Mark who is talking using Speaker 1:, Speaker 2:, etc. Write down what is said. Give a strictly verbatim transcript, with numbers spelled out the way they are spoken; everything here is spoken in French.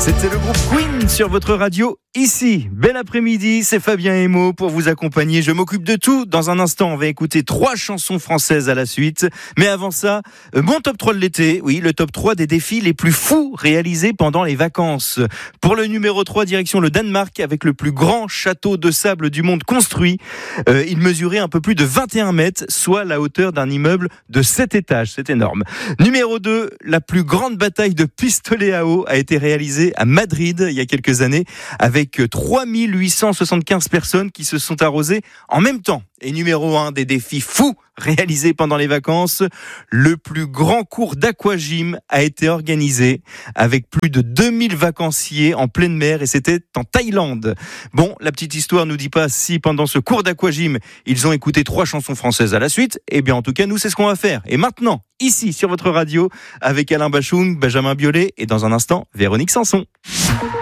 Speaker 1: C'était le groupe Queen sur votre radio. Ici, bel après-midi, c'est Fabien Emo pour vous accompagner. Je m'occupe de tout. Dans un instant, on va écouter trois chansons françaises à la suite. Mais avant ça, mon top trois de l'été. Oui, le top trois des défis les plus fous réalisés pendant les vacances. Pour le numéro trois, direction le Danemark avec le plus grand château de sable du monde construit. Euh, il mesurait un peu plus de vingt et un mètres, soit la hauteur d'un immeuble de sept étages. C'est énorme. Numéro deux, la plus grande bataille de pistolet à eau a été réalisée à Madrid il y a quelques années avec trois mille huit cent soixante-quinze personnes qui se sont arrosées en même temps. Et numéro un des défis fous réalisés pendant les vacances, le plus grand cours d'aquagym a été organisé avec plus de deux mille vacanciers en pleine mer et c'était en Thaïlande. Bon, la petite histoire nous dit pas si pendant ce cours d'aquagym, ils ont écouté trois chansons françaises à la suite. Eh bien, en tout cas, nous, c'est ce qu'on va faire. Et maintenant, ici, sur votre radio, avec Alain Bachung, Benjamin Biolay et dans un instant, Véronique Sanson.